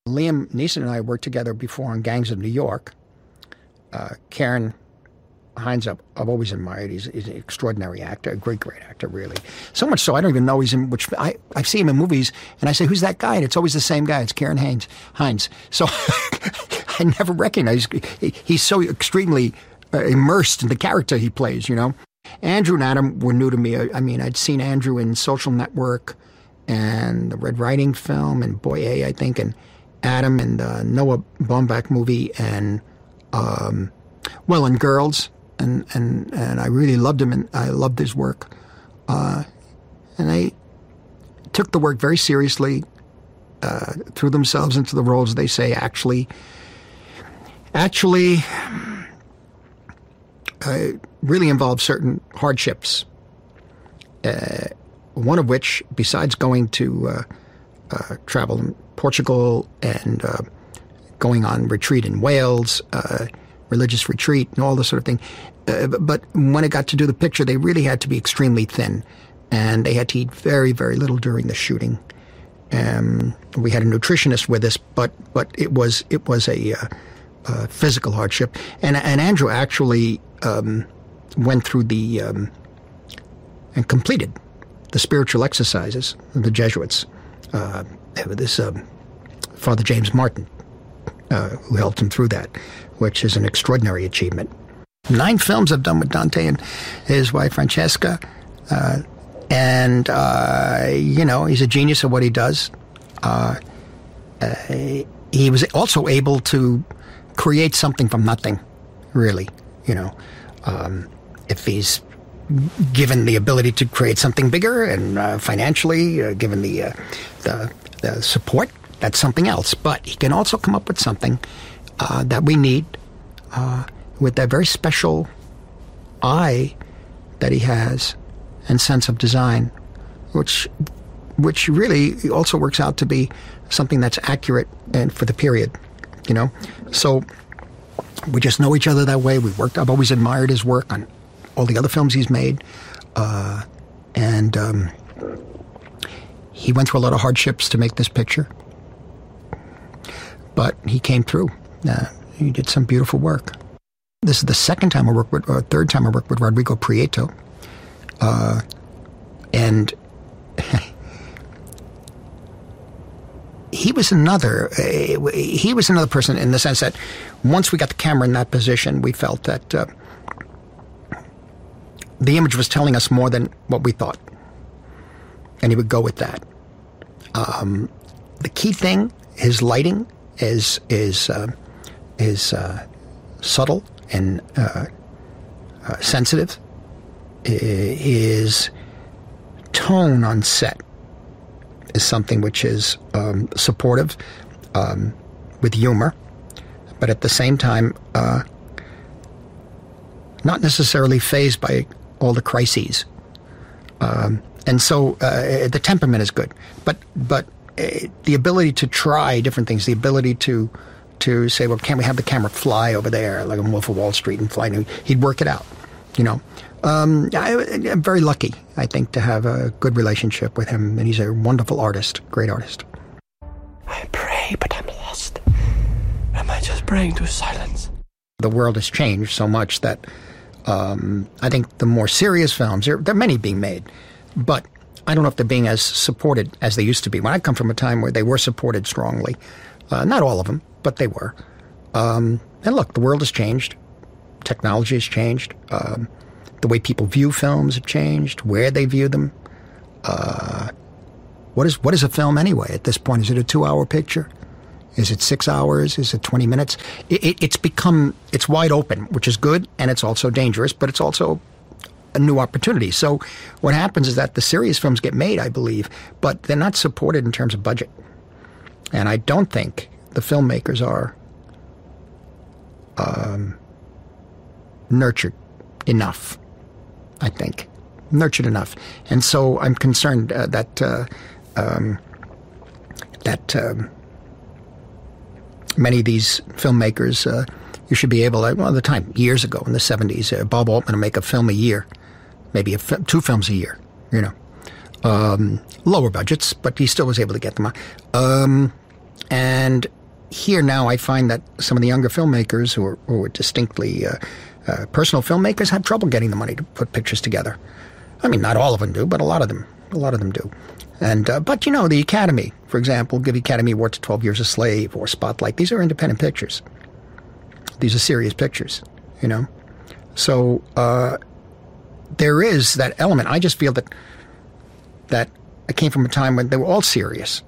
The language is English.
Liam Neeson and I worked together before on Gangs of New York. Karen Hines, I've always admired. He's an extraordinary actor, a great actor, really. So much so, I don't even know he's in which. I see him in movies, and I say, "Who's that guy?" And it's always the same guy. It's Karen Hines. So I never recognize. He's so extremely immersed in the character he plays. Andrew and Adam were new to me. I mean, I'd seen Andrew in Social Network and the Red Riding film and Boy A, I think, and Adam in the Noah Baumbach movie and and Girls. And I really loved him, and I loved his work. And they took the work very seriously, threw themselves into the roles. They say actually really involved certain hardships. One of which, besides going to travel in Portugal and going on retreat in Wales, religious retreat and all this sort of thing. But when it got to do the picture, they really had to be extremely thin, and they had to eat very, very little during the shooting. We had a nutritionist with us, but it was a physical hardship. And Andrew actually went through and completed the spiritual exercises of the Jesuits. This Father James Martin, who helped him through that, which is an extraordinary achievement. 9 films I've done with Dante and his wife Francesca, and he's a genius at what he does. He was also able to create something from nothing, really. If he's given the ability to create something bigger and financially given the support, that's something else. But he can also come up with something that we need with that very special eye that he has and sense of design, which really also works out to be something that's accurate and for the period, So we just know each other that way. I've always admired his work on all the other films he's made, and he went through a lot of hardships to make this picture, but he came through. He did some beautiful work. This is the third time I worked with Rodrigo Prieto, and he was another person in the sense that once we got the camera in that position, we felt that the image was telling us more than what we thought, and he would go with that. The key thing, his lighting is subtle and sensitive. His tone on set is something which is supportive, with humor, but at the same time not necessarily fazed by all the crises. And so the temperament is good, but the ability to try different things, the ability to say, well, can't we have the camera fly over there like a Wolf of Wall Street and fly? He'd work it out, I'm very lucky, I think, to have a good relationship with him, and he's a wonderful artist, great artist. I pray, but I'm lost. Am I just praying to silence? The world has changed so much that I think the more serious films, there are many being made, but I don't know if they're being as supported as they used to be. When I come from a time where they were supported strongly, not all of them, but they were. And look, the world has changed. Technology has changed. The way people view films have changed, where they view them. What is a film anyway at this point? Is it a 2-hour picture? Is it 6 hours? Is it 20 minutes? It's wide open, which is good, and it's also dangerous, but it's also a new opportunity. So what happens is that the serious films get made, I believe, but they're not supported in terms of budget. And I don't think the filmmakers are nurtured enough, I think. Nurtured enough. And so I'm concerned that many of these filmmakers, you should be able to, the time, years ago in the 70s, Bob Altman would make a film a year, maybe 2 films a year, lower budgets, but he still was able to get them out. And here now I find that some of the younger filmmakers who are distinctly personal filmmakers have trouble getting the money to put pictures together. I mean, not all of them do, but a lot of them do. And but you know, the Academy, for example, give Academy Award to 12 Years a Slave or Spotlight. These are independent pictures. These are serious pictures, you know. So there is that element. I just feel that I came from a time when they were all serious.